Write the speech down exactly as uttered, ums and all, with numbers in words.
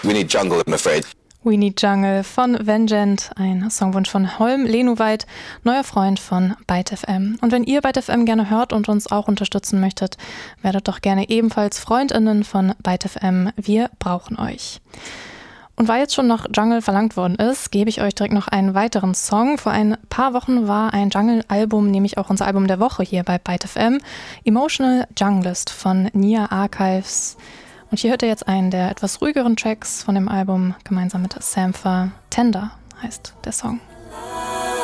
We Need Jungle, I'm afraid. We Need Jungle von Vengeant, ein Songwunsch von Holm Lenoweit, neuer Freund von Byte F M. Und wenn ihr Byte F M gerne hört und uns auch unterstützen möchtet, werdet doch gerne ebenfalls FreundInnen von Byte F M. Wir brauchen euch. Und weil jetzt schon noch Jungle verlangt worden ist, gebe ich euch direkt noch einen weiteren Song. Vor ein paar Wochen war ein Jungle-Album, nämlich auch unser Album der Woche hier bei Byte F M, Emotional Junglist von Nia Archives. Und hier hört ihr jetzt einen der etwas ruhigeren Tracks von dem Album, gemeinsam mit Sampha. Tender heißt der Song.